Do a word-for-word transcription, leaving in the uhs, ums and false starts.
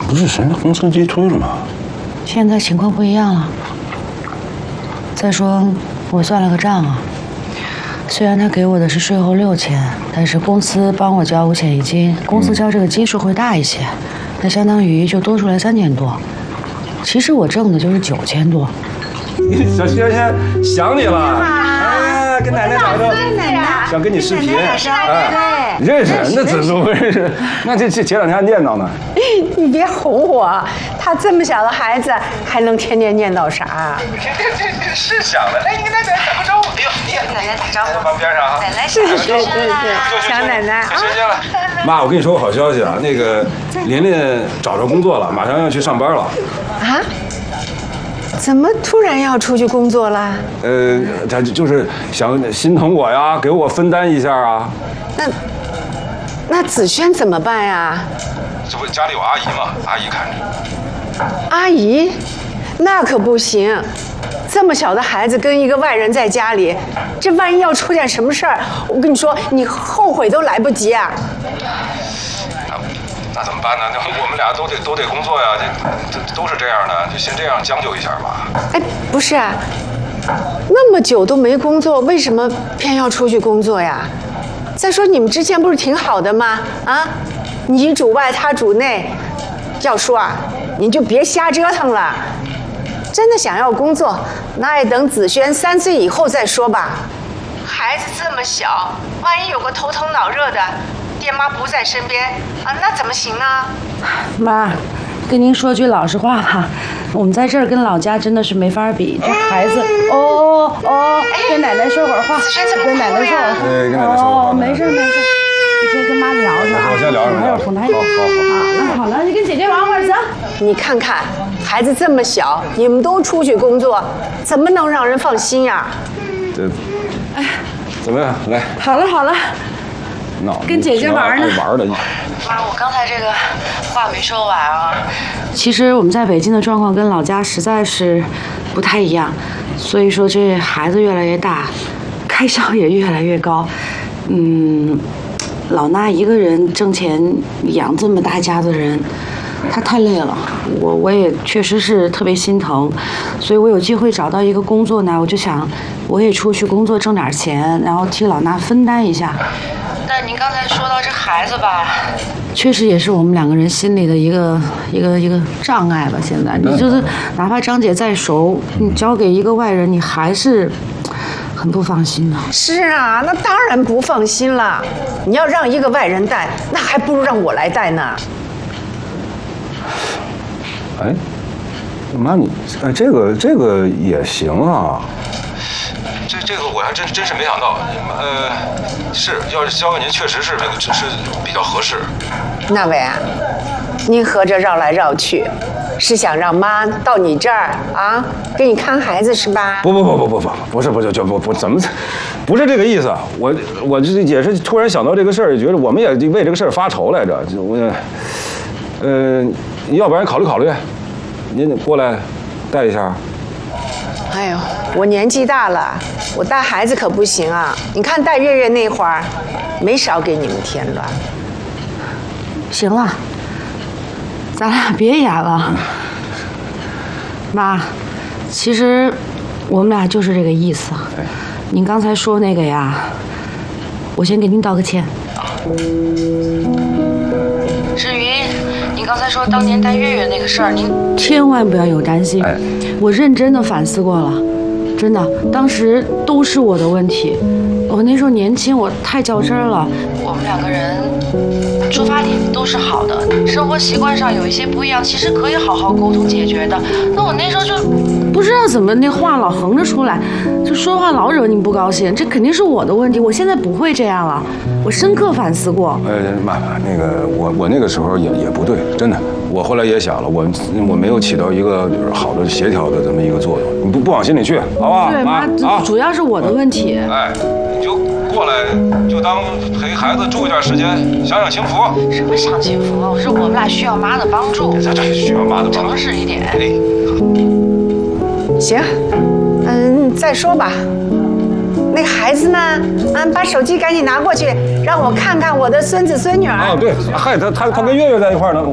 不是谁公司击推了吗？ 现在情况不一样了。再说，我算了个账啊，虽然他给我的是税后六千，但是公司帮我交五险一金，公司交这个基数会大一些，那相当于就多出来三千多。其实我挣的就是九千多。 小萱萱想你了，哎，跟奶奶打个，想跟你视频，哎，认识，那怎么不认识？那这这前两天还念叨呢。 你别哄我，他这么小的孩子还能天天念叨啥？ 这这这是想的，来，你跟奶奶打个招呼。哎呦，你跟奶奶打招呼，旁边上啊。奶奶是是是是，小奶奶啊。 妈，我跟你说个好消息啊，那个琳琳找着工作了，马上要去上班了。 啊？怎么突然要出去工作了？ 呃，他就是想心疼我呀，给我分担一下啊。 那那子轩怎么办呀？ 这不家里有阿姨吗？阿姨看着。 阿姨，那可不行。这么小的孩子跟一个外人在家里，这万一要出点什么事儿，我跟你说，你后悔都来不及啊！ 那那怎么办呢？那我们俩都得都得工作呀，这这都是这样的，就先这样将就一下吧。 哎，不是啊，那么久都没工作，为什么偏要出去工作呀？再说你们之前不是挺好的吗？啊，你主外他主内，要说啊，你就别瞎折腾了。真的想要工作，那也等子轩三岁以后再说吧。孩子这么小，万一有个头疼脑热的，爹妈不在身边啊，那怎么行呢？ 妈，跟您说句老实话哈，我们在这儿跟老家真的是没法比。这孩子，哦哦，跟奶奶说会儿话，跟奶奶说会儿话， 对，跟奶奶说会儿话。 哦，没事没事，你可以跟妈聊着啊。 我先聊着， 还有哄她。好好好。 那好了，你跟姐姐玩会儿，走。 你看看，孩子这么小，你们都出去工作，怎么能让人放心呀？ 这，哎，怎么样？来。 好了好了。跟姐姐玩呢。 玩的。 妈，我刚才这个话没说完啊。其实我们在北京的状况跟老家实在是不太一样，所以说这孩子越来越大，开销也越来越高。嗯，老衲一个人挣钱养这么大家子人，她太累了。我我也确实是特别心疼，所以我有机会找到一个工作呢，我就想我也出去工作挣点钱，然后替老衲分担一下。但您刚才说到这孩子吧，确实也是我们两个人心里的一个一个一个障碍吧。现在你就是哪怕张姐再熟，你交给一个外人，你还是很不放心的。 是啊，那当然不放心了。你要让一个外人带，那还不如让我来带呢。 哎，妈，你哎，这个这个也行啊。这这个我还真真是没想到，呃，是要是交给您，确实是这个是比较合适。 那伟啊，您合着绕来绕去，是想让妈到你这儿啊，给你看孩子是吧？ 不不不不不不，不是不是就不不怎么，不是这个意思。我我这也是突然想到这个事儿，觉得我们也为这个事儿发愁来着。我，呃，要不然考虑考虑，您过来带一下。 哎呦，我年纪大了，我带孩子可不行啊！你看带月月那会儿，没少给你们添乱。 行了，咱俩别演了。妈，其实我们俩就是这个意思。您刚才说那个呀，我先给您道个歉。至于您刚才说当年带月月那个事儿，您千万不要有担心。哎，我认真的反思过了，真的，当时都是我的问题。我那时候年轻，我太较真了。我们两个人出发点都是好的，生活习惯上有一些不一样，其实可以好好沟通解决的。那我那时候就不知道怎么那话老横着出来，就说话老惹你不高兴，这肯定是我的问题。我现在不会这样了，我深刻反思过。 呃，妈，那个我我那个时候也也不对，真的。我后来也想了，我我没有起到一个就是好的协调的这么一个作用，你不不往心里去，好不好？ 对，妈，啊，主要是我的问题。 哎，你就过来，就当陪孩子住一段时间，享享清福。 什么享清福啊？我说我们俩需要妈的帮助。 这这需要妈的帮助。 诚实一点。 哎， 行，嗯，再说吧。那个孩子呢？啊，把手机赶紧拿过去，让我看看我的孙子孙女儿。 啊，对，嗨，他他他跟月月在一块儿呢。